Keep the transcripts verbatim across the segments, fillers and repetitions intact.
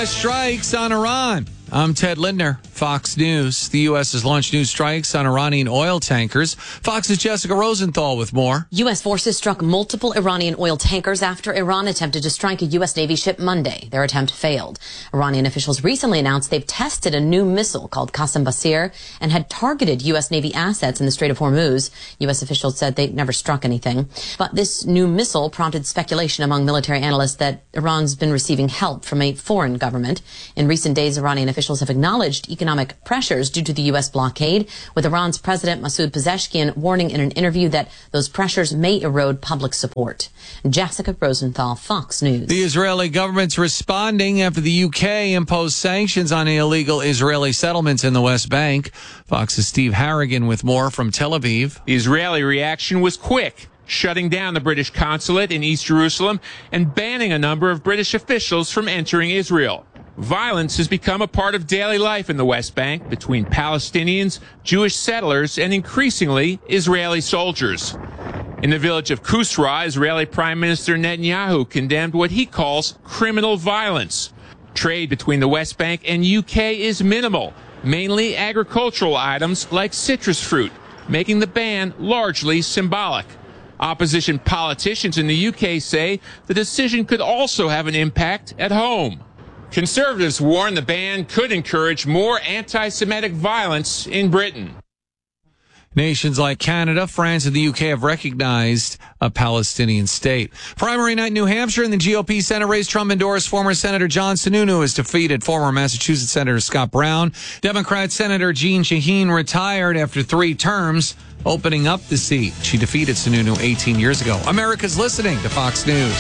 S strikes on Iran. I'm Ted Lindner, Fox News. The U S has launched new strikes on Iranian oil tankers. Fox's Jessica Rosenthal with more. U S forces struck multiple Iranian oil tankers after Iran attempted to strike a U S Navy ship Monday. Their attempt failed. Iranian officials recently announced they've tested a new missile called Qassem Basir and had targeted U S Navy assets in the Strait of Hormuz. U S officials said they never struck anything. But this new missile prompted speculation among military analysts that Iran's been receiving help from a foreign government. In recent days, Iranian officials have acknowledged economic pressures due to the U S blockade, with Iran's President Masoud Pezeshkian warning in an interview that those pressures may erode public support. Jessica Rosenthal, Fox News. The Israeli government's responding after the U K imposed sanctions on illegal Israeli settlements in the West Bank. Fox's Steve Harrigan with more from Tel Aviv. The Israeli reaction was quick, shutting down the British consulate in East Jerusalem and banning a number of British officials from entering Israel. Violence has become a part of daily life in the West Bank between Palestinians, Jewish settlers, and increasingly Israeli soldiers. In the village of Kusra, Israeli Prime Minister Netanyahu condemned what he calls criminal violence. Trade between the West Bank and U K is minimal, mainly agricultural items like citrus fruit, making the ban largely symbolic. Opposition politicians in the U K say the decision could also have an impact at home. Conservatives warn the ban could encourage more anti-Semitic violence in Britain. Nations like Canada, France, and the U K have recognized a Palestinian state. Primary night in New Hampshire in the G O P Senate race, Trump endorsed former Senator John Sununu has defeated former Massachusetts Senator Scott Brown. Democrat Senator Jeanne Shaheen retired after three terms, opening up the seat. She defeated Sununu eighteen years ago. America's listening to Fox News.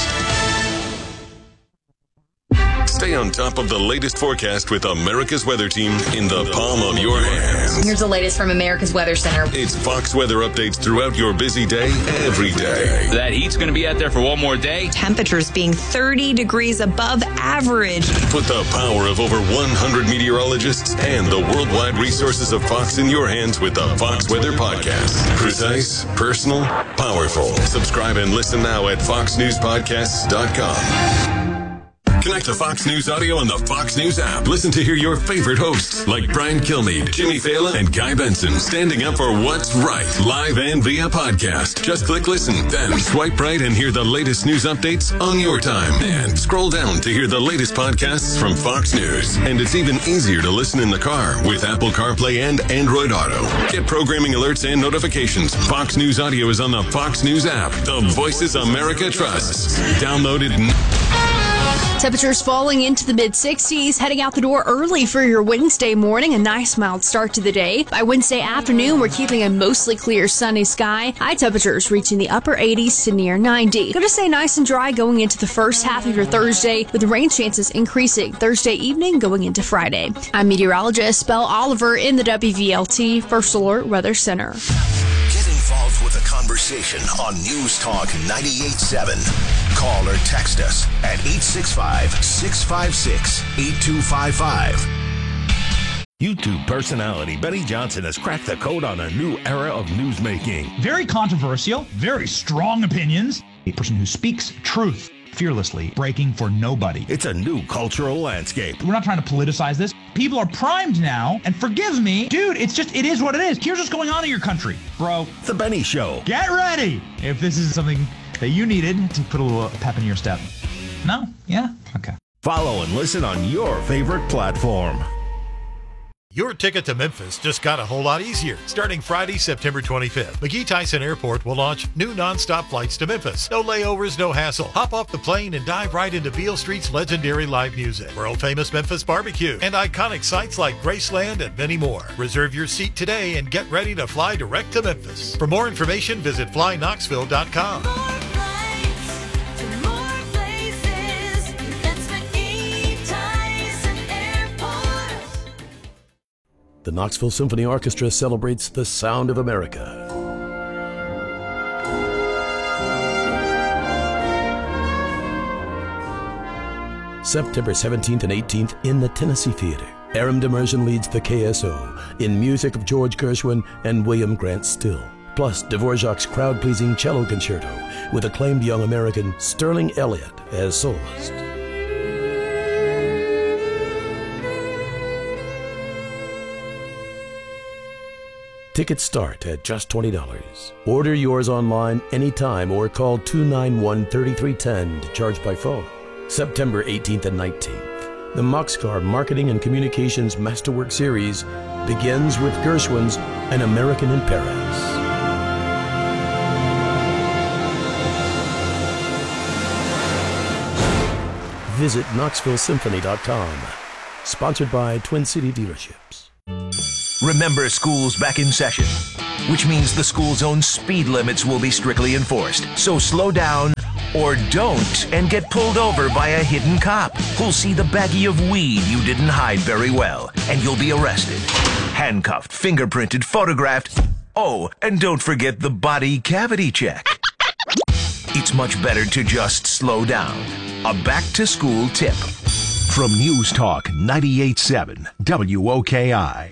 Stay on top of the latest forecast with America's Weather Team in the palm of your hands. Here's the latest from America's Weather Center. It's Fox weather updates throughout your busy day, every day. That heat's going to be out there for one more day. Temperatures being thirty degrees above average. Put the power of over one hundred meteorologists and the worldwide resources of Fox in your hands with the Fox Weather Podcast. Precise, personal, powerful. Subscribe and listen now at fox news podcasts dot com. Connect to Fox News Audio on the Fox News app. Listen to hear your favorite hosts like Brian Kilmeade, Jimmy Fallon, and Guy Benson standing up for what's right, live and via podcast. Just click listen, then swipe right and hear the latest news updates on your time. And scroll down to hear the latest podcasts from Fox News. And it's even easier to listen in the car with Apple CarPlay and Android Auto. Get programming alerts and notifications. Fox News Audio is on the Fox News app. The voices America trusts. Download it now. Temperatures falling into the mid sixties, heading out the door early for your Wednesday morning. A nice mild start to the day. By Wednesday afternoon, we're keeping a mostly clear sunny sky. High temperatures reaching the upper eighties to near ninety. Going to stay nice and dry going into the first half of your Thursday, with rain chances increasing Thursday evening going into Friday. I'm meteorologist Belle Oliver in the W V L T First Alert Weather Center. Get involved with the conversation on News Talk ninety-eight point seven. Call or text us at eight six five, six five six, eight two five five. YouTube personality Benny Johnson has cracked the code on a new era of newsmaking. Very controversial, very strong opinions. A person who speaks truth fearlessly, breaking for nobody. It's a new cultural landscape. We're not trying to politicize this. People are primed now, and forgive me, dude, it's just, it is what it is. Here's what's going on in your country, bro. The Benny Show. Get ready if this is something that you needed to put a little pep in your step. No? Yeah? Okay. Follow and listen on your favorite platform. Your ticket to Memphis just got a whole lot easier. Starting Friday, September twenty-fifth, McGee Tyson Airport will launch new nonstop flights to Memphis. No layovers, no hassle. Hop off the plane and dive right into Beale Street's legendary live music, world-famous Memphis barbecue, and iconic sites like Graceland and many more. Reserve your seat today and get ready to fly direct to Memphis. For more information, visit fly knoxville dot com. The Knoxville Symphony Orchestra celebrates the sound of America. September seventeenth and eighteenth in the Tennessee Theater. Aram Demersion leads the K S O in music of George Gershwin and William Grant Still. Plus Dvorak's crowd-pleasing cello concerto with acclaimed young American Sterling Elliott as soloist. Tickets start at just twenty dollars. Order yours online anytime or call two nine one, three three one zero to charge by phone. September eighteenth and nineteenth. The Moxcar Marketing and Communications Masterwork Series begins with Gershwin's An American in Paris. Visit Knoxville Symphony dot com. Sponsored by Twin City Dealerships. Remember, school's back in session, which means the school zone's speed limits will be strictly enforced. So slow down or don't and get pulled over by a hidden cop who'll see the baggie of weed you didn't hide very well, and you'll be arrested, handcuffed, fingerprinted, photographed. Oh, and don't forget the body cavity check. It's much better to just slow down. A back-to-school tip from News Talk ninety-eight point seven W O K I.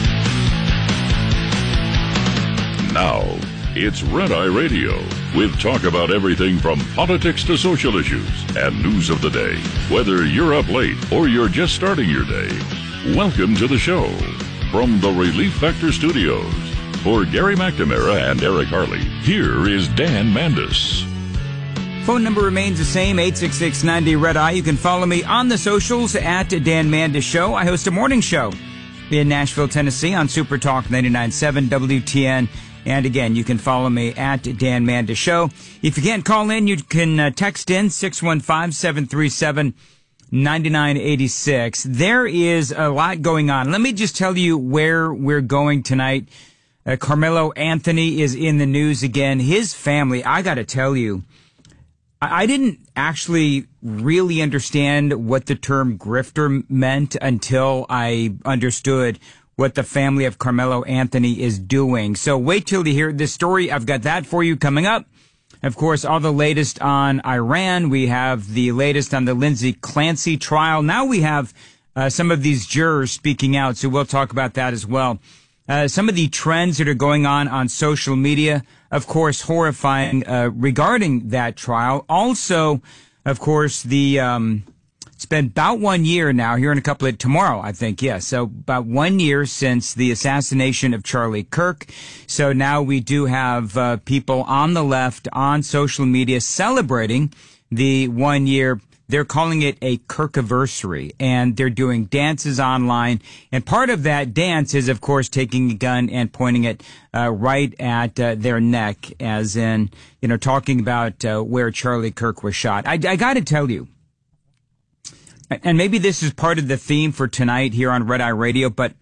Now, it's Red Eye Radio, with talk about everything from politics to social issues and news of the day. Whether you're up late or you're just starting your day, welcome to the show. From the Relief Factor Studios, for Gary McNamara and Eric Harley, here is Dan Mandis. Phone number remains the same, eight six six, ninety, Red Eye. You can follow me on the socials at Dan Mandis Show. I host a morning show in Nashville, Tennessee on Super Talk ninety-nine point seven W T N. And again, you can follow me at Dan Mandis Show. If you can't call in, you can uh, text in six one five, seven three seven, nine nine eight six. There is a lot going on. Let me just tell you where we're going tonight. Uh, Carmelo Anthony is in the news again. His family, I got to tell you, I didn't actually really understand what the term grifter meant until I understood what the family of Carmelo Anthony is doing. So wait till you hear this story. I've got that for you coming up. Of course, all the latest on Iran. We have the latest on the Lindsey Clancy trial. Now we have uh, some of these jurors speaking out, so we'll talk about that as well. Uh, some of the trends that are going on on social media, of course, horrifying uh, regarding that trial. Also, of course, the um, it's been about one year now, here in a couple of, tomorrow, I think, yes. So about one year since the assassination of Charlie Kirk. So now we do have uh, people on the left on social media celebrating the one year. They're calling it a Kirkiversary, and they're doing dances online. And part of that dance is, of course, taking a gun and pointing it uh, right at uh, their neck, as in, you know, talking about uh, where Charlie Kirk was shot. I, I got to tell you, and maybe this is part of the theme for tonight here on Red Eye Radio, but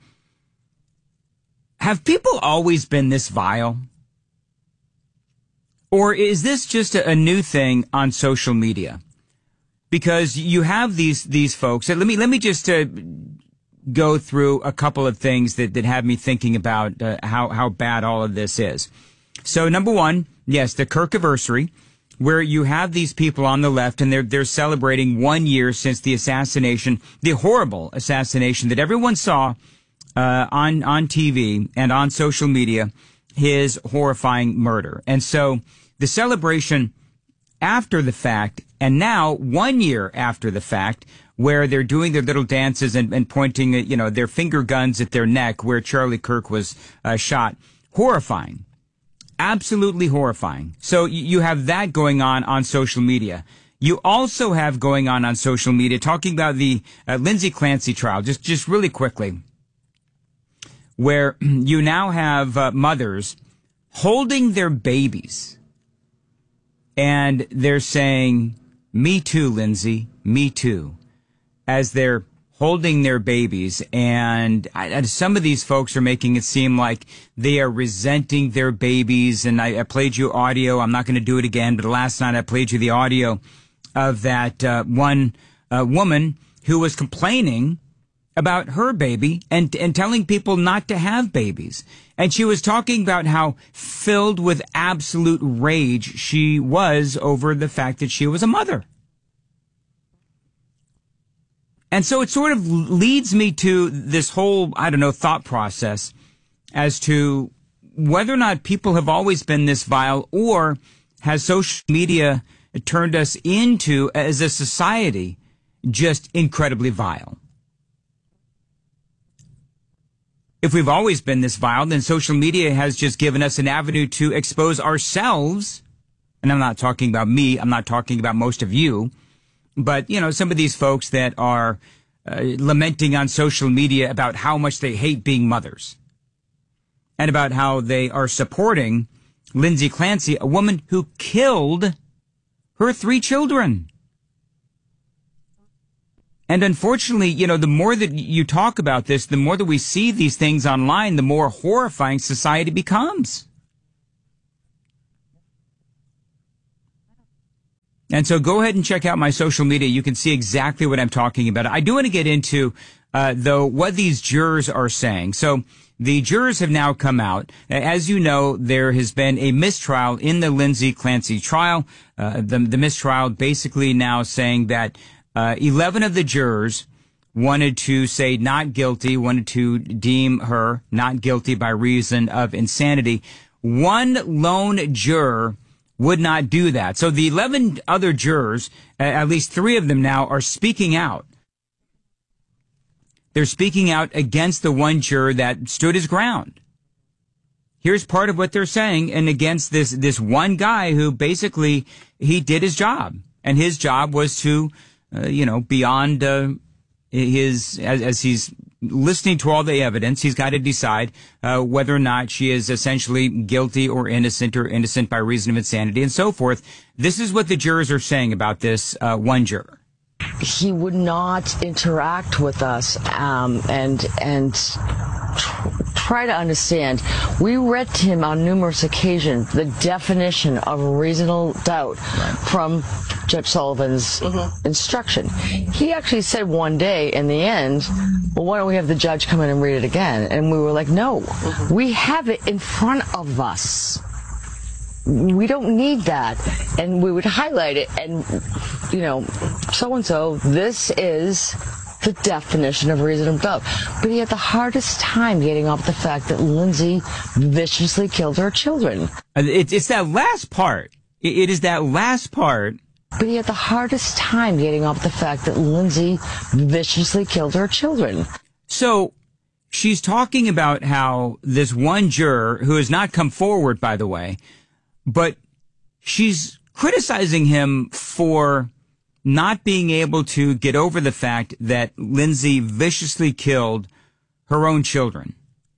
have people always been this vile? Or is this just a, a new thing on social media? Because you have these these folks. Let me let me just uh, go through a couple of things that, that have me thinking about uh, how how bad all of this is. So number one, yes, the Kirkiversary, where you have these people on the left and they're they're celebrating one year since the assassination, the horrible assassination that everyone saw uh, on on T V and on social media, his horrifying murder. And so the celebration after the fact, and now one year after the fact, where they're doing their little dances and, and pointing, you know, their finger guns at their neck where Charlie Kirk was uh, shot. Horrifying. Absolutely horrifying. So you have that going on on social media. You also have going on on social media talking about the uh, Lindsey Clancy trial, just, just really quickly, where you now have uh, mothers holding their babies. And they're saying, me too, Lindsey, me too, as they're holding their babies. And I, some of these folks are making it seem like they are resenting their babies. And I, I played you audio. I'm not going to do it again, but last night I played you the audio of that uh, one uh, woman who was complaining about her baby and and telling people not to have babies. And she was talking about how filled with absolute rage she was over the fact that she was a mother. And so it sort of leads me to this whole, I don't know, thought process as to whether or not people have always been this vile, or has social media turned us into, as a society, just incredibly vile. if we've always been this vile, then social media has just given us an avenue to expose ourselves. And I'm not talking about me. I'm not talking about most of you. But, you know, some of these folks that are uh, lamenting on social media about how much they hate being mothers and about how they are supporting Lindsay Clancy, a woman who killed her three children. And unfortunately, you know, the more that you talk about this, the more that we see these things online, the more horrifying society becomes. And so go ahead and check out my social media. You can see exactly what I'm talking about. I do want to get into, uh, though, what these jurors are saying. So the jurors have now come out. As you know, there has been a mistrial in the Lindsay Clancy trial. Uh, the, the mistrial basically now saying that uh, eleven of the jurors wanted to say not guilty, wanted to deem her not guilty by reason of insanity. One lone juror would not do that. So the eleven other jurors, at least three of them now, are speaking out. They're speaking out against the one juror that stood his ground. Here's part of what they're saying, and against this, this one guy who basically, he did his job. And his job was to, uh, you know, beyond uh, his, as, as he's listening to all the evidence, he's got to decide uh, whether or not she is essentially guilty or innocent or innocent by reason of insanity and so forth. This is what the jurors are saying about this uh, one juror. He would not interact with us um, and and tr- try to understand. We read to him on numerous occasions the definition of reasonable doubt right. from Judge Sullivan's mm-hmm. instruction. He actually said one day in the end, well, why don't we have the judge come in and read it again? And we were like, no, mm-hmm. we have it in front of us. We don't need that. And we would highlight it and, you know, so-and-so, this is the definition of reasonable doubt. But he had the hardest time getting off the fact that Lindsay viciously killed her children. It's, it's that last part. It is that last part. But he had the hardest time getting off the fact that Lindsay viciously killed her children. So she's talking about how this one juror, who has not come forward, by the way, but she's criticizing him for not being able to get over the fact that Lindsay viciously killed her own children.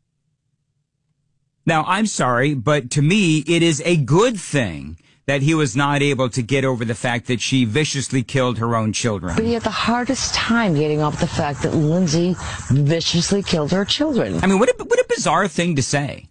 Now, I'm sorry, but to me, it is a good thing that he was not able to get over the fact that she viciously killed her own children. But he had the hardest time getting off the fact that Lindsay viciously killed her children. I mean, what a, what a bizarre thing to say.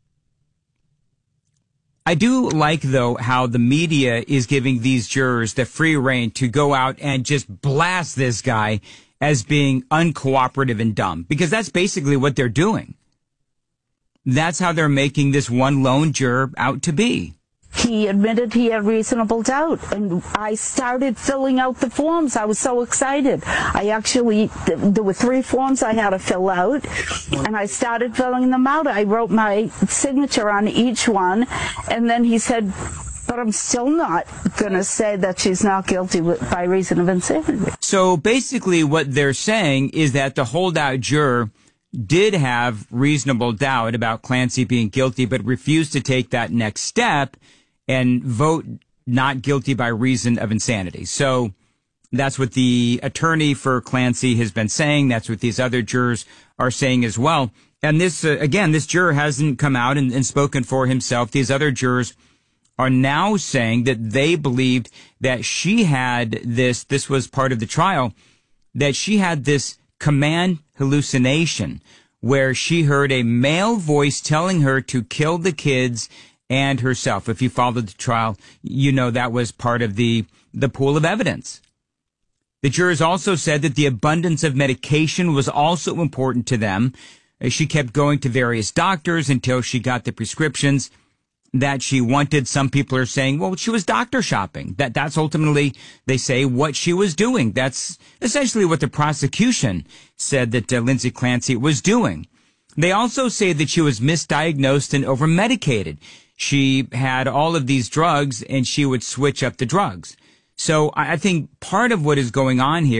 I do like, though, how the media is giving these jurors the free rein to go out and just blast this guy as being uncooperative and dumb, because that's basically what they're doing. That's how they're making this one lone juror out to be. He admitted he had reasonable doubt, and I started filling out the forms. I was so excited. I actually, there were three forms I had to fill out, and I started filling them out. I wrote my signature on each one, and then he said, but I'm still not going to say that she's not guilty by reason of insanity. So basically what they're saying is that the holdout juror did have reasonable doubt about Clancy being guilty, but refused to take that next step and vote not guilty by reason of insanity. So that's what the attorney for Clancy has been saying. That's what these other jurors are saying as well. And this, uh, again, this juror hasn't come out and, and spoken for himself. These other jurors are now saying that they believed that she had this, this was part of the trial, that she had this command hallucination where she heard a male voice telling her to kill the kids and herself. If you followed the trial, you know that was part of the, the pool of evidence. The jurors also said that the abundance of medication was also important to them. She kept going to various doctors until she got the prescriptions that she wanted. Some people are saying, well, she was doctor shopping. That that's ultimately, they say, what she was doing. That's essentially what the prosecution said that uh, Lindsay Clancy was doing. They also say that she was misdiagnosed and over-medicated. She had all of these drugs and she would switch up the drugs. So I think part of what is going on here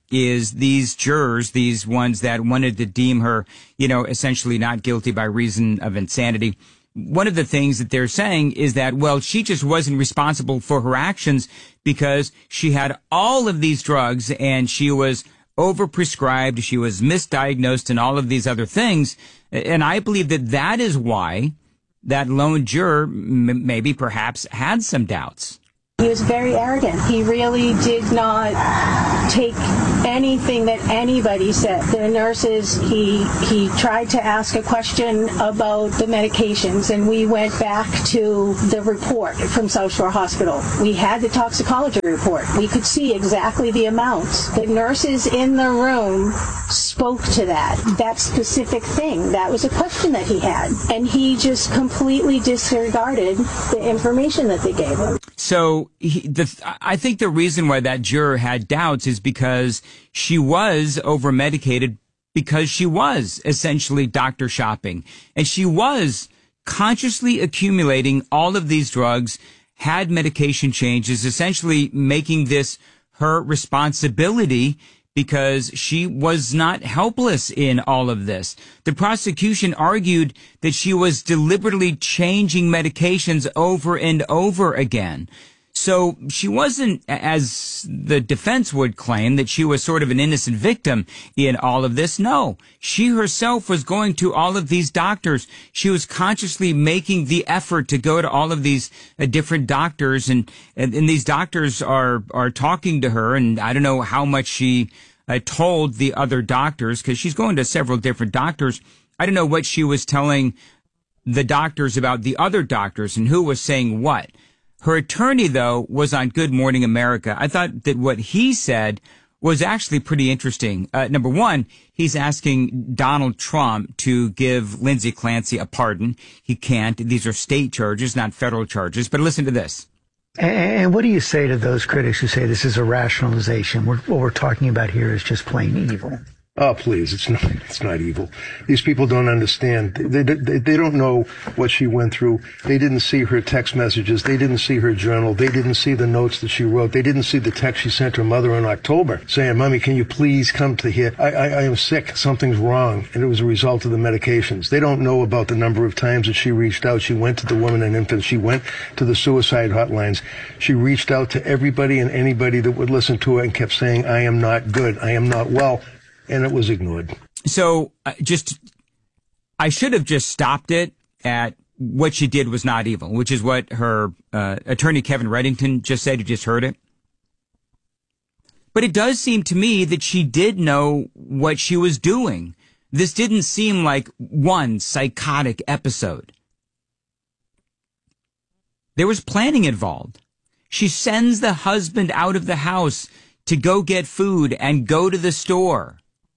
is these jurors, these ones that wanted to deem her, you know, essentially not guilty by reason of insanity. One of the things that they're saying is that, well, she just wasn't responsible for her actions because she had all of these drugs and she was overprescribed, she was misdiagnosed, and all of these other things. And I believe that that is why that lone juror m- maybe perhaps had some doubts. He was very arrogant. He really did not take anything that anybody said. The nurses, he he tried to ask a question about the medications, and we went back to the report from South Shore Hospital. We had the toxicology report. We could see exactly the amounts. The nurses in the room spoke to that, that specific thing. That was a question that he had, and he just completely disregarded the information that they gave him. So he, the, I think the reason why that juror had doubts is because she was over-medicated because she was essentially doctor shopping. And she was consciously accumulating all of these drugs, had medication changes, essentially making this her responsibility because she was not helpless in all of this. The prosecution argued that she was deliberately changing medications over and over again. So she wasn't, as the defense would claim, that she was sort of an innocent victim in all of this. No, she herself was going to all of these doctors. She was consciously making the effort to go to all of these uh, different doctors, and, and and these doctors are are talking to her. And I don't know how much she uh, told the other doctors, because she's going to several different doctors. I don't know what she was telling the doctors about the other doctors and who was saying what. Her attorney, though, was on Good Morning America. I thought that what he said was actually pretty interesting. Uh, number one, he's asking Donald Trump to give Lindsay Clancy a pardon. He can't. These are state charges, not federal charges. But listen to this. And what do you say to those critics who say this is a rationalization? We're, what we're talking about here is just plain evil. Oh, please, it's not, it's not evil. These people don't understand. They, they, they don't know what she went through. They didn't see her text messages. They didn't see her journal. They didn't see the notes that she wrote. They didn't see the text she sent her mother in October saying, Mommy, can you please come to here? I, I, I am sick. Something's wrong. And it was a result of the medications. They don't know about the number of times that she reached out. She went to the women and infants. She went to the suicide hotlines. She reached out to everybody and anybody that would listen to her and kept saying, I am not good. I am not well. And it was ignored. So uh, just, I should have just stopped it at what she did was not evil, which is what her uh, attorney Kevin Reddington just said. You just heard it. But it does seem to me that she did know what she was doing. This didn't seem like one psychotic episode. There was planning involved. She sends the husband out of the house to go get food and go to the store.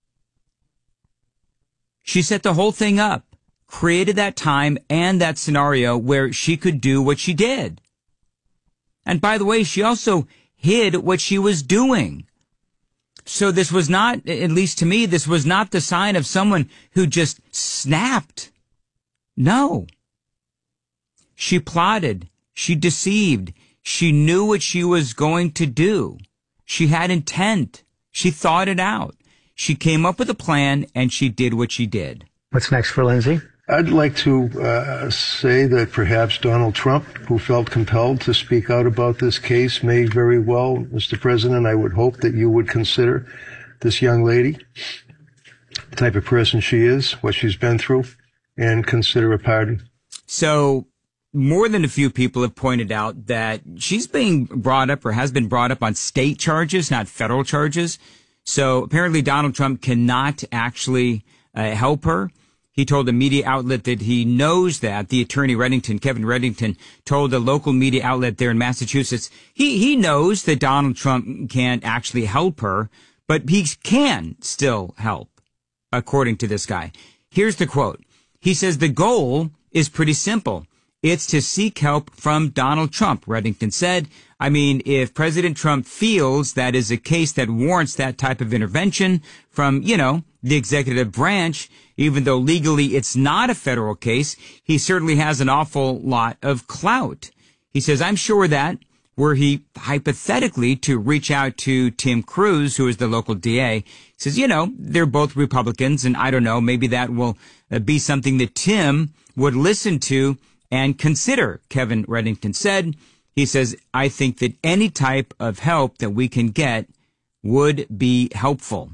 She set the whole thing up, created that time and that scenario where she could do what she did. And by the way, she also hid what she was doing. So this was not, at least to me, this was not the sign of someone who just snapped. No. She plotted. She deceived. She knew what she was going to do. She had intent. She thought it out. She came up with a plan, and she did what she did. What's next for Lindsay? I'd like to uh, say that perhaps Donald Trump, who felt compelled to speak out about this case, may very well, Mister President, I would hope that you would consider this young lady, the type of person she is, what she's been through, and consider a pardon. So more than a few people have pointed out that she's being brought up or has been brought up on state charges, not federal charges. So apparently Donald Trump cannot actually uh, help her. He told a media outlet that he knows that. The attorney Reddington, Kevin Reddington, told a local media outlet there in Massachusetts, he, he knows that Donald Trump can't actually help her, but he can still help, according to this guy. Here's the quote. He says, the goal is pretty simple. It's to seek help from Donald Trump, Reddington said. I mean, if President Trump feels that is a case that warrants that type of intervention from, you know, the executive branch, even though legally it's not a federal case, he certainly has an awful lot of clout. He says, I'm sure that were he hypothetically to reach out to Tim Cruz, who is the local D A, he says, you know, they're both Republicans, and I don't know, maybe that will uh, be something that Tim would listen to and consider, Kevin Reddington said. He says, I think that any type of help that we can get would be helpful.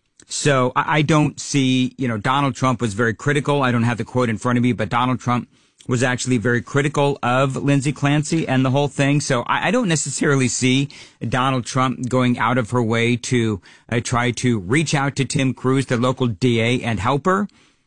So I, I don't see, you know, Donald Trump was very critical. I don't have the quote in front of me, but Donald Trump was actually very critical of Lindsay Clancy and the whole thing. So I, I don't necessarily see Donald Trump going out of her way to uh, try to reach out to Tim Cruz, the local D A, and help her.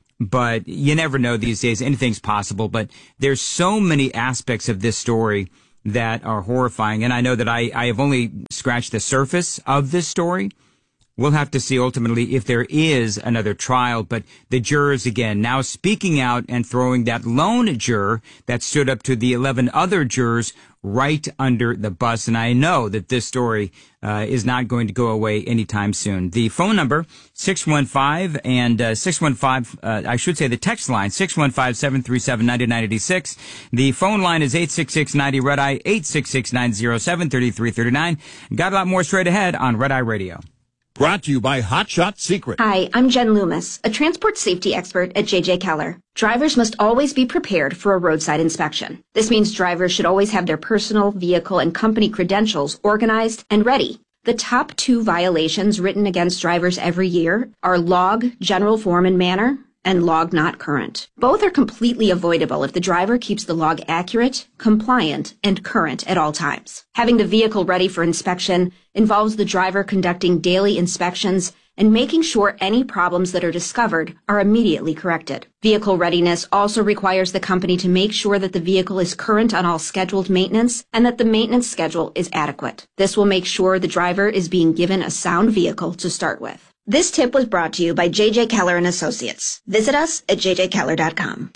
But you never know these days. Anything's possible. But there's so many aspects of this story that are horrifying. And I know that I, I have only scratched the surface of this story. We'll have to see ultimately if there is another trial. But the jurors, again, now speaking out and throwing that lone juror that stood up to the eleven other jurors right under the bus. And I know that this story uh, is not going to go away anytime soon. The phone number, six one five and uh, six one five, uh, I should say the text line, six one five, seven three seven, nine nine eight six. The phone line is eight six six, ninety, red eye, eight six six, nine zero seven, three three three nine. Got a lot more straight ahead on Red Eye Radio. Brought to you by Hot Shot Secret. Hi, I'm Jen Loomis, a transport safety expert at J J Keller. Drivers must always be prepared for a roadside inspection. This means drivers should always have their personal, vehicle, and company credentials organized and ready. The top two violations written against drivers every year are log, general form and manner, and log not current. Both are completely avoidable if the driver keeps the log accurate, compliant, and current at all times. Having the vehicle ready for inspection involves the driver conducting daily inspections and making sure any problems that are discovered are immediately corrected. Vehicle readiness also requires the company to make sure that the vehicle is current on all scheduled maintenance and that the maintenance schedule is adequate. This will make sure the driver is being given a sound vehicle to start with. This tip was brought to you by J J Keller and Associates. Visit us at j j keller dot com.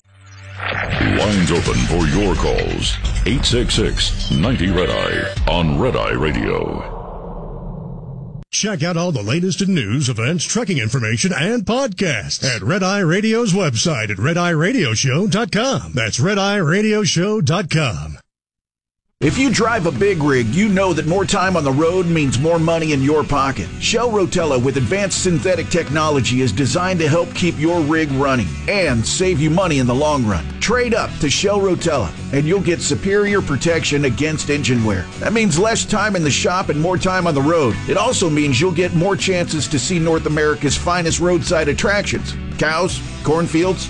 Lines open for your calls. eight six six, ninety, red eye on Red Eye Radio. Check out all the latest in news, events, trucking information, and podcasts at Red Eye Radio's website at red eye radio show dot com. That's red eye radio show dot com. If you drive a big rig, you know that more time on the road means more money in your pocket. Shell Rotella with advanced synthetic technology is designed to help keep your rig running and save you money in the long run. Trade up to Shell Rotella and you'll get superior protection against engine wear. That means less time in the shop and more time on the road. It also means you'll get more chances to see North America's finest roadside attractions. Cows, cornfields,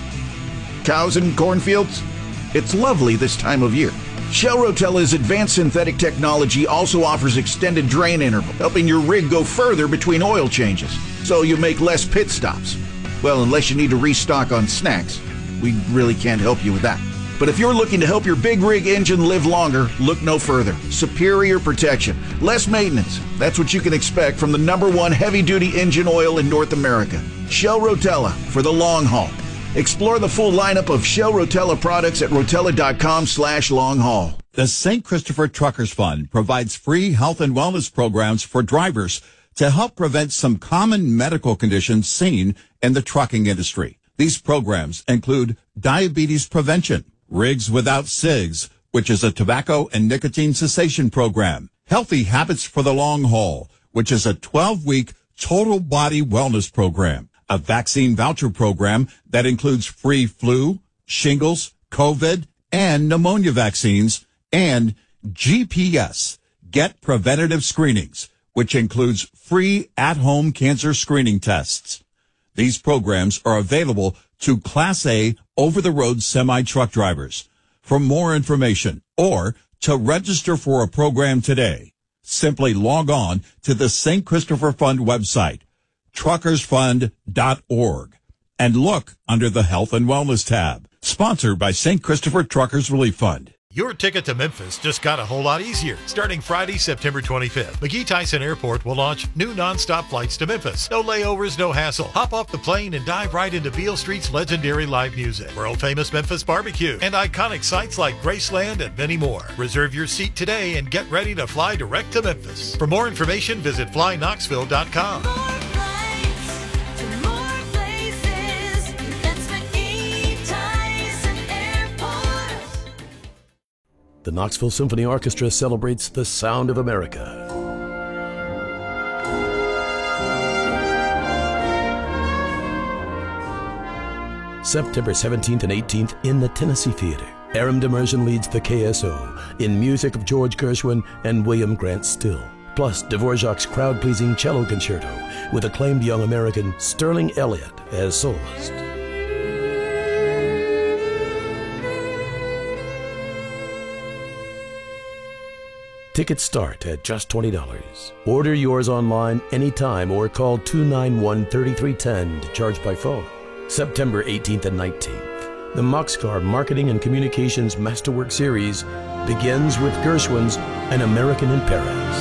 cows and cornfields. It's lovely this time of year. Shell Rotella's advanced synthetic technology also offers extended drain interval, helping your rig go further between oil changes, so you make less pit stops. Well, unless you need to restock on snacks, we really can't help you with that. But if you're looking to help your big rig engine live longer, look no further. Superior protection, less maintenance. That's what you can expect from the number one heavy-duty engine oil in North America. Shell Rotella for the long haul. Explore the full lineup of Shell Rotella products at rotella.com slash long haul. The Saint Christopher Truckers Fund provides free health and wellness programs for drivers to help prevent some common medical conditions seen in the trucking industry. These programs include diabetes prevention, Rigs Without Cigs, which is a tobacco and nicotine cessation program, Healthy Habits for the Long Haul, which is a twelve-week total body wellness program, a vaccine voucher program that includes free flu, shingles, COVID, and pneumonia vaccines, and G P S, Get Preventative Screenings, which includes free at-home cancer screening tests. These programs are available to Class A over-the-road semi-truck drivers. For more information or to register for a program today, simply log on to the Saint Christopher Fund website, truckers fund dot org, and look under the Health and Wellness tab. Sponsored by Saint Christopher Truckers Relief Fund. Your ticket to Memphis just got a whole lot easier. Starting Friday, September twenty-fifth, McGee Tyson Airport will launch new nonstop flights to Memphis. No layovers, no hassle. Hop off the plane and dive right into Beale Street's legendary live music, world-famous Memphis barbecue, and iconic sites like Graceland and many more. Reserve your seat today and get ready to fly direct to Memphis. For more information, visit fly knoxville dot com. the Knoxville Symphony Orchestra celebrates the sound of America. September seventeenth and eighteenth in the Tennessee Theater. Aram Demersion leads the K S O in music of George Gershwin and William Grant Still, plus Dvorak's crowd-pleasing cello concerto with acclaimed young American Sterling Elliott as soloist. Tickets start at just twenty dollars. Order yours online anytime or call two nine one, three three one zero to charge by phone. September eighteenth and nineteenth. The Moxcar Marketing and Communications Masterwork Series begins with Gershwin's An American in Paris.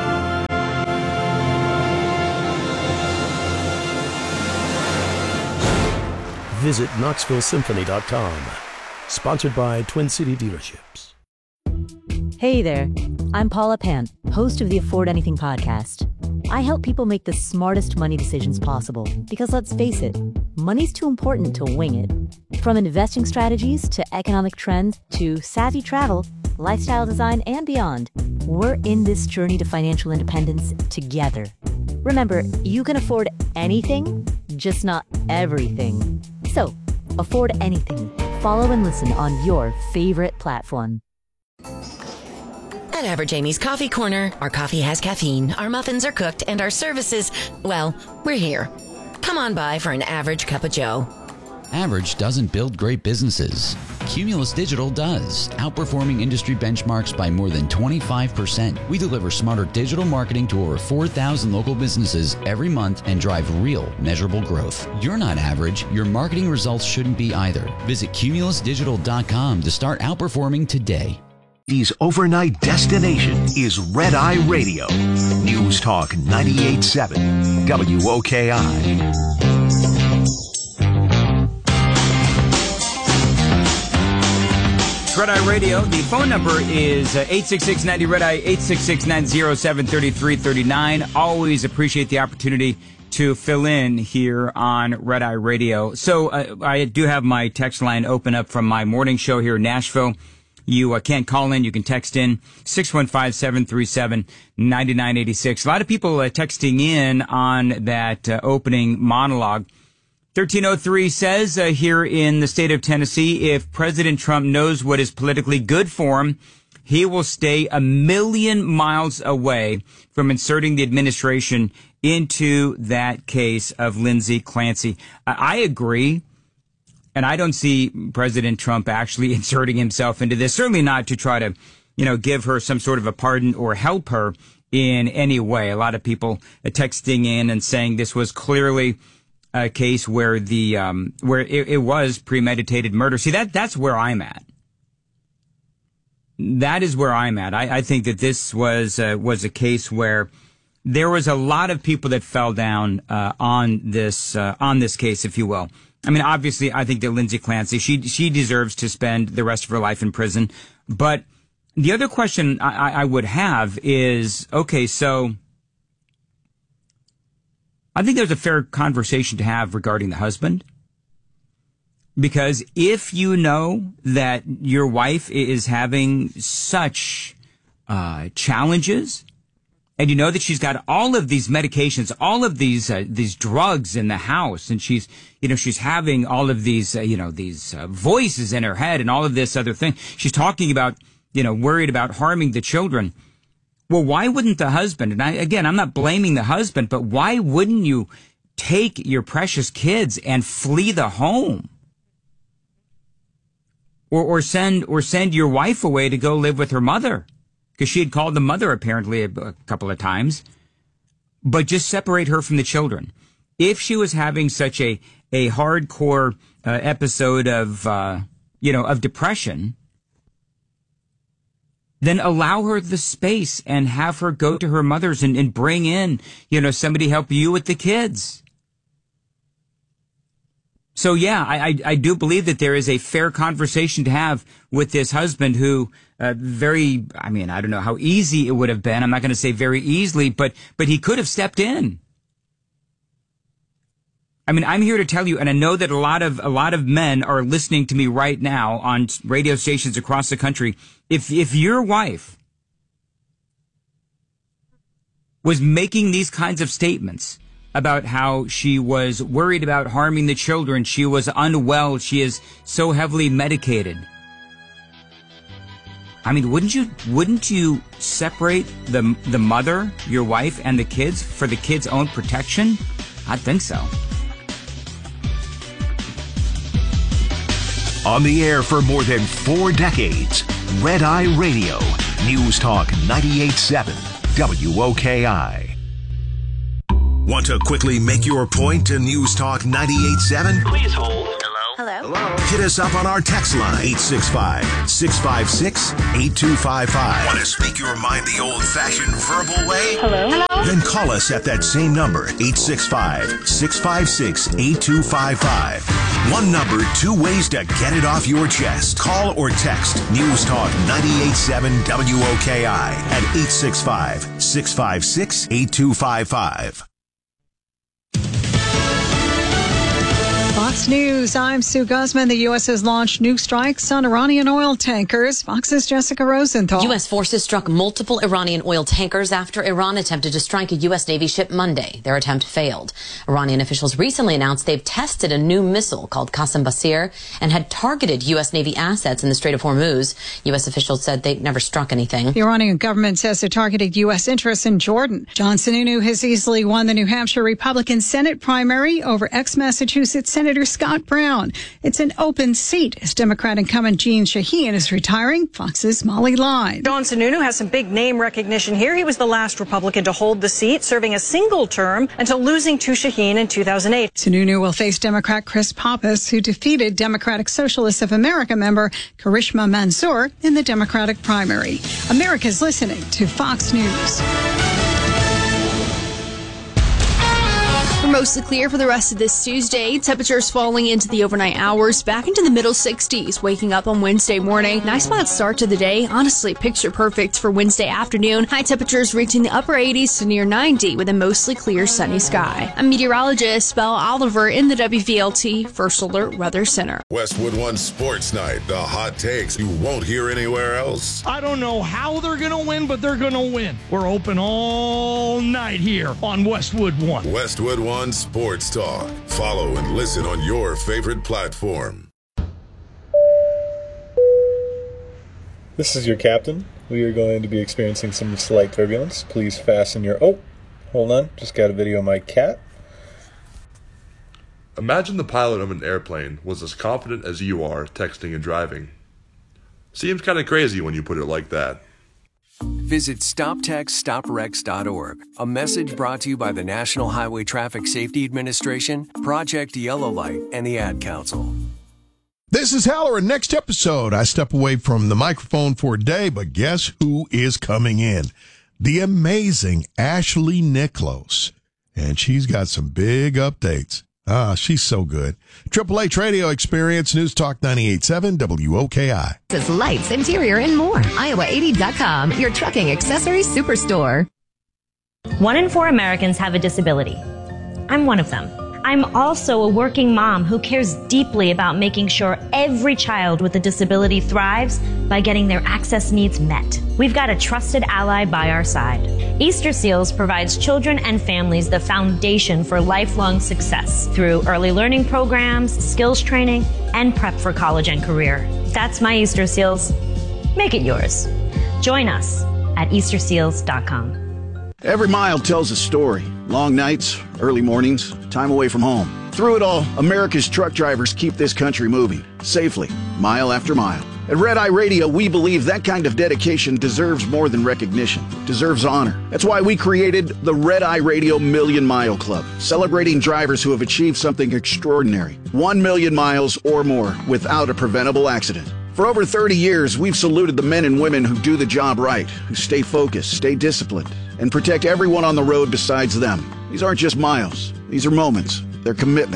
Visit Knoxville Symphony dot com. Sponsored by Twin City Dealerships. Hey there, I'm Paula Pant, host of the Afford Anything podcast. I help people make the smartest money decisions possible because, let's face it, money's too important to wing it. From investing strategies to economic trends to savvy travel, lifestyle design, and beyond, we're in this journey to financial independence together. Remember, you can afford anything, just not everything. So, afford anything. Follow and listen on your favorite platform. At Average Amy's Coffee Corner, our coffee has caffeine, our muffins are cooked, and our services, well, we're here. Come on by for an average cup of joe. Average doesn't build great businesses. Cumulus Digital does, outperforming industry benchmarks by more than twenty-five percent. We deliver smarter digital marketing to over four thousand local businesses every month and drive real, measurable growth. You're not average. Your marketing results shouldn't be either. Visit Cumulus Digital dot com to start outperforming today. Today's overnight destination is Red Eye Radio. News Talk ninety-eight point seven W O K I. Red Eye Radio. The phone number is uh, eight six six, ninety Red Eye, eight six six, nine zero seven, three three three nine. Always appreciate the opportunity to fill in here on Red Eye Radio. So uh, I do have my text line open up from my morning show here in Nashville. You uh, can't call in. You can text in six one five, seven three seven, nine nine eight six. A lot of people uh, texting in on that uh, opening monologue. thirteen oh three says uh, here in the state of Tennessee, if President Trump knows what is politically good for him, he will stay a million miles away from inserting the administration into that case of Lindsay Clancy. I, I agree. And I don't see President Trump actually inserting himself into this, certainly not to try to, you know, give her some sort of a pardon or help her in any way. A lot of people are texting in and saying this was clearly a case where the um, where it, it was premeditated murder. See, that that's where I'm at. That is where I'm at. I, I think that this was uh, was a case where there was a lot of people that fell down uh, on this uh, on this case, if you will. I mean, obviously, I think that Lindsay Clancy, she she deserves to spend the rest of her life in prison. But the other question I, I would have is, okay, so I think there's a fair conversation to have regarding the husband. Because if you know that your wife is having such uh, challenges, and you know that she's got all of these medications, all of these uh, these drugs in the house, and she's, you know, she's having all of these, uh, you know, these uh, voices in her head and all of this other thing. She's talking about, you know, worried about harming the children. Well, why wouldn't the husband, and I, again, I'm not blaming the husband, but why wouldn't you take your precious kids and flee the home? Or, or send or send your wife away to go live with her mother? Because she had called the mother apparently a, a couple of times, but just separate her from the children. If she was having such a, a hardcore uh, episode of, uh, you know, of depression, then allow her the space and have her go to her mother's and, and bring in, you know, somebody help you with the kids. So, yeah, I, I, I do believe that there is a fair conversation to have with this husband who uh, very, I mean, I don't know how easy it would have been. I'm not going to say very easily, but but he could have stepped in. I mean, I'm here to tell you, and I know that a lot of a lot of men are listening to me right now on radio stations across the country. If if your wife was making these kinds of statements about how she was worried about harming the children, she was unwell, she is so heavily medicated, I mean, wouldn't you wouldn't you separate the the mother, your wife, and the kids for the kids' own protection? I think so. On the air for more than four decades, Red Eye Radio, News Talk ninety-eight point seven, W O K I. Want to quickly make your point to News Talk ninety-eight point seven? Please hold. Hello? Hello? Hit us up on our text line, eight six five, six five six, eight two five five. Want to speak your mind the old-fashioned verbal way? Hello? Hello? Then call us at that same number, eight six five, six five six, eight two five five. One number, two ways to get it off your chest. Call or text News Talk ninety-eight point seven W O K I at eight six five, six five six, eight two five five. Fox News, I'm Sue Guzman. The U S has launched new strikes on Iranian oil tankers. Fox's Jessica Rosenthal. U S forces struck multiple Iranian oil tankers after Iran attempted to strike a U S Navy ship Monday. Their attempt failed. Iranian officials recently announced they've tested a new missile called Qasem Basir and had targeted U S Navy assets in the Strait of Hormuz. U S officials said they never struck anything. The Iranian government says it targeted U S interests in Jordan. John Sununu has easily won the New Hampshire Republican Senate primary over ex-Massachusetts Senator Senator Scott Brown. It's an open seat as Democrat incumbent Jeanne Shaheen is retiring. Fox's Molly Line. John Sununu has some big name recognition here. He was the last Republican to hold the seat, serving a single term until losing to Shaheen in two thousand eight. Sununu will face Democrat Chris Pappas, who defeated Democratic Socialists of America member Karishma Mansour in the Democratic primary. America's listening to Fox News. We're mostly clear for the rest of this Tuesday. Temperatures falling into the overnight hours, back into the middle sixties, waking up on Wednesday morning. Nice mild start to the day. Honestly, picture perfect for Wednesday afternoon. High temperatures reaching the upper eighties to near ninety with a mostly clear sunny sky. I'm meteorologist Belle Oliver in the W V L T First Alert Weather Center. Westwood One Sports Night. The hot takes you won't hear anywhere else. I don't know how they're going to win, but they're going to win. We're open all night here on Westwood One. Westwood One Sports Talk. Follow and listen on your favorite platform. This is your captain. We are going to be experiencing some slight turbulence. Please fasten your... Oh, hold on. Just got a video of my cat. Imagine the pilot of an airplane was as confident as you are texting and driving. Seems kind of crazy when you put it like that. Visit stop text stop wrecks dot org. A message brought to you by the National Highway Traffic Safety Administration, Project Yellow Light, and the Ad Council. This is Haller, and next episode, I step away from the microphone for a day, but guess who is coming in? The amazing Ashley Nicholas. And she's got some big updates. Ah, she's so good. Triple H Radio Experience, News Talk ninety-eight point seven W O K I. It's lights, interior, and more. Iowa eighty dot com, your trucking accessories superstore. One in four Americans have a disability. I'm one of them. I'm also a working mom who cares deeply about making sure every child with a disability thrives by getting their access needs met. We've got a trusted ally by our side. Easter Seals provides children and families the foundation for lifelong success through early learning programs, skills training, and prep for college and career. That's my Easter Seals. Make it yours. Join us at easter seals dot com. Every mile tells a story. Long nights, early mornings, time away from home. Through it all, America's truck drivers keep this country moving, safely, mile after mile. At Red Eye Radio, we believe that kind of dedication deserves more than recognition, deserves honor. That's why we created the Red Eye Radio Million Mile Club, celebrating drivers who have achieved something extraordinary. One million miles or more without a preventable accident. For over thirty years, we've saluted the men and women who do the job right, who stay focused, stay disciplined, and protect everyone on the road besides them. These aren't just miles. These are moments. They're commitment.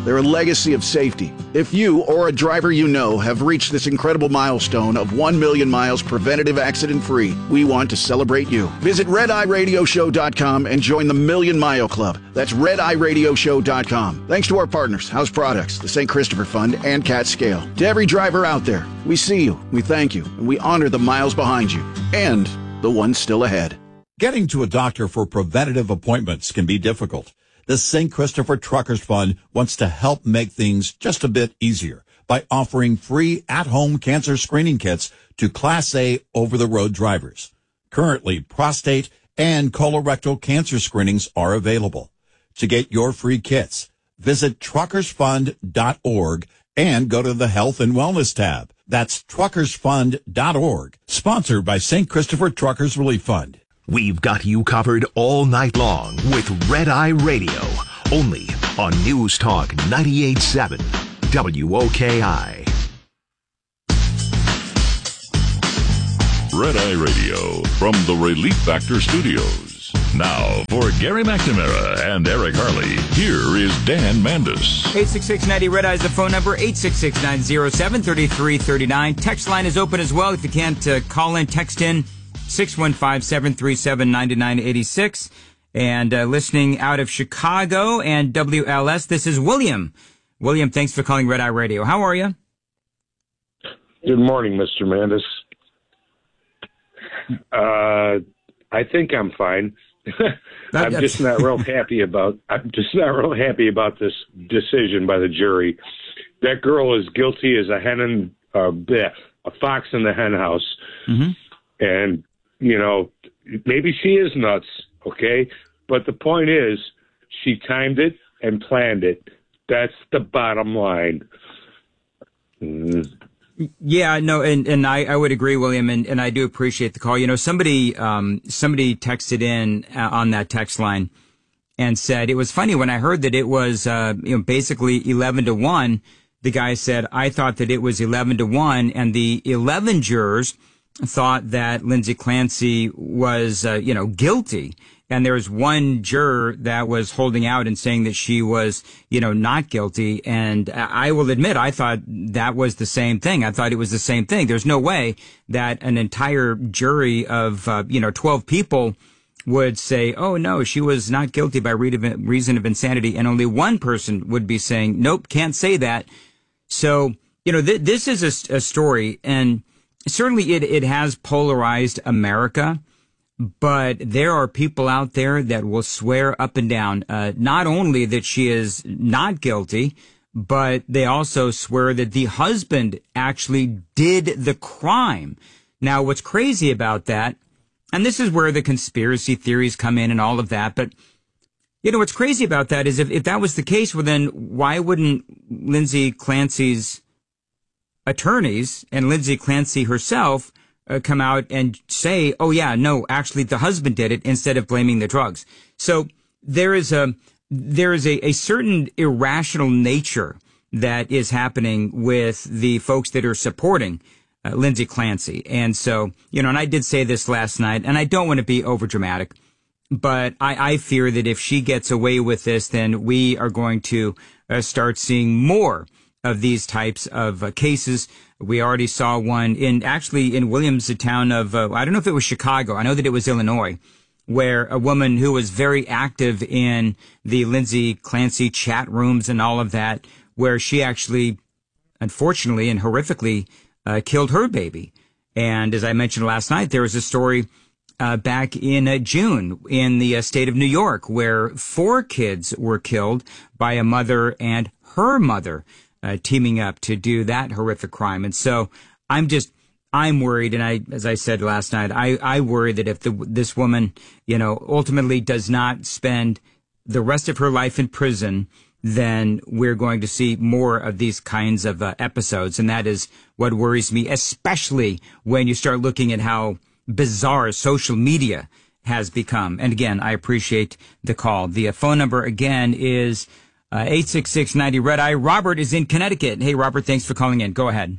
They're a legacy of safety. If you or a driver you know have reached this incredible milestone of one million miles preventative accident-free, we want to celebrate you. Visit red eye radio show dot com and join the Million Mile Club. That's red eye radio show dot com. Thanks to our partners, House Products, the Saint Christopher Fund, and Cat Scale. To every driver out there, we see you, we thank you, and we honor the miles behind you and the ones still ahead. Getting to a doctor for preventative appointments can be difficult. The Saint Christopher Truckers Fund wants to help make things just a bit easier by offering free at-home cancer screening kits to Class A over-the-road drivers. Currently, prostate and colorectal cancer screenings are available. To get your free kits, visit truckers fund dot org and go to the Health and Wellness tab. That's truckers fund dot org, sponsored by Saint Christopher Truckers Relief Fund. We've got you covered all night long with Red Eye Radio, only on News Talk ninety-eight point seven W O K I. Red Eye Radio from the Relief Factor Studios. Now, for Gary McNamara and Eric Harley, here is Dan Mandis. eight six six ninety Red Eye is the phone number, eight six six, nine zero seven, three three three nine. Text line is open as well. If you can't uh, call in, text in. six one five, seven three seven, nine nine eight six. And uh, listening out of Chicago and W L S, this is William. William, thanks for calling Red Eye Radio. How are you? Good morning, Mister Mandis. Uh, I think I'm fine. I'm just not real happy about. I'm just not real happy about this decision by the jury. That girl is guilty as a hen in uh, a fox in the hen house, mm-hmm. and you know maybe she is nuts. Okay, but the point is, she timed it and planned it. That's the bottom line. Mm. Yeah, no, and, and I, I would agree, William, and, and I do appreciate the call. You know, somebody um, somebody texted in uh, on that text line and said, it was funny when I heard that it was uh, you know basically eleven to one, the guy said, I thought that it was eleven to one, and the eleven jurors thought that Lindsay Clancy was, uh, you know, guilty. And there was one juror that was holding out and saying that she was, you know, not guilty. And I will admit, I thought that was the same thing. I thought it was the same thing. There's no way that an entire jury of, uh, you know, twelve people would say, oh, no, she was not guilty by reason of insanity. And only one person would be saying, nope, can't say that. So, you know, th- this is a, a story, and certainly it, it has polarized America. But there are people out there that will swear up and down, uh, not only that she is not guilty, but they also swear that the husband actually did the crime. Now, what's crazy about that, and this is where the conspiracy theories come in and all of that, but, you know, what's crazy about that is if, if that was the case, well, then why wouldn't Lindsay Clancy's attorneys and Lindsay Clancy herself Uh, come out and say, oh, yeah, no, actually, the husband did it, instead of blaming the drugs. So there is a there is a, a certain irrational nature that is happening with the folks that are supporting uh, Lindsay Clancy. And so, you know, and I did say this last night, and I don't want to be overdramatic, but I, I fear that if she gets away with this, then we are going to uh, start seeing more of these types of uh, cases. We already saw one in, actually in Williams, the town of, uh, I don't know if it was Chicago. I know that it was Illinois, where a woman who was very active in the Lindsay Clancy chat rooms and all of that, where she actually, unfortunately and horrifically, uh, killed her baby. And as I mentioned last night, there was a story uh, back in uh, June in the uh, state of New York, where four kids were killed by a mother and her mother Uh, teaming up to do that horrific crime. And so I'm just, I'm worried. And I, as I said last night, I, I worry that if the, this woman, you know, ultimately does not spend the rest of her life in prison, then we're going to see more of these kinds of uh, episodes. And that is what worries me, especially when you start looking at how bizarre social media has become. And again, I appreciate the call. The uh, phone number again is Uh, eight six six, ninety Red Eye. Robert is in Connecticut. Hey, Robert, thanks for calling in. Go ahead.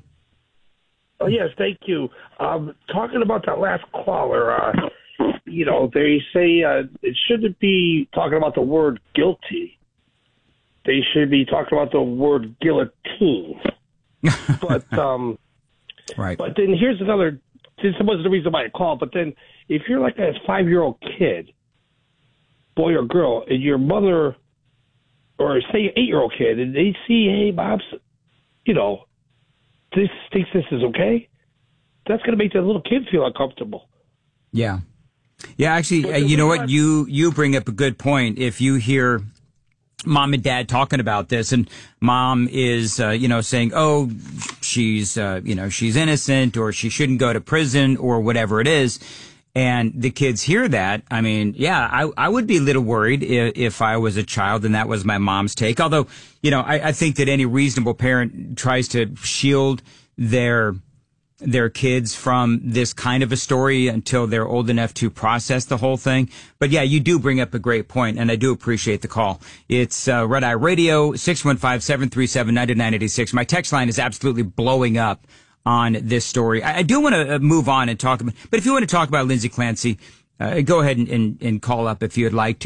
Oh, yes, thank you. Um, talking about that last caller, uh, you know, they say uh, it shouldn't be talking about the word guilty. they should be talking about the word guillotine. But um, right. But then here's another. This wasn't the reason why I called. But then, if you're like a five-year-old kid, boy or girl, and your mother, or say eight-year-old kid, and they see, hey, Bob's, you know, this thinks this is okay, that's going to make the little kid feel uncomfortable. Yeah. Yeah, actually, uh, you know what? You you bring up a good point. If you hear mom and dad talking about this, and mom is, uh, you know, saying, oh, she's, uh, you know, she's innocent, or she shouldn't go to prison, or whatever it is, and the kids hear that, I mean, yeah, I, I would be a little worried if, if I was a child and that was my mom's take. Although, you know, I, I think that any reasonable parent tries to shield their their kids from this kind of a story until they're old enough to process the whole thing. But yeah, you do bring up a great point, and I do appreciate the call. It's uh, Red Eye Radio, six one five, seven three seven, nine nine eight six. My text line is absolutely blowing up on this story. I, I do want to move on and talk about, but if you want to talk about Lindsay Clancy, uh, go ahead and, and, and call up if you'd like to.